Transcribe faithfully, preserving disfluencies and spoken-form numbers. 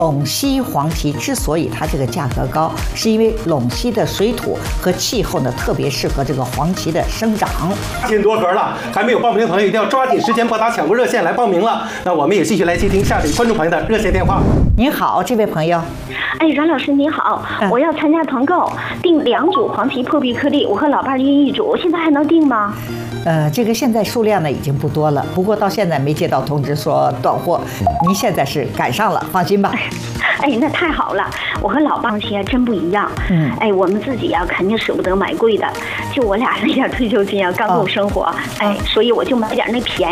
陇西黄芪之所以它这个价格高，是因为陇西的水土和气候呢特别适合这个黄芪的生长。 进多格了，还没有报名的朋友一定要抓紧时间拨打抢购热线来报名了。那我们也继续来接听下位观众朋友的热线电话。 您好，这位朋友。 哎，阮老师您好，嗯、我要参加团购，订两组黄芪破壁颗粒，我和老伴儿约一组，现在还能订吗？ 呃，这个现在数量呢已经不多了，不过到现在没接到通知说断货，您现在是赶上了，放心吧。 哎，那太好了，我和老伴儿还真不一样。嗯，哎，我们自己呀、啊、肯定舍不得买贵的，就我俩那点退休金啊，刚够生活。哦、哎，所以我就买点那便宜。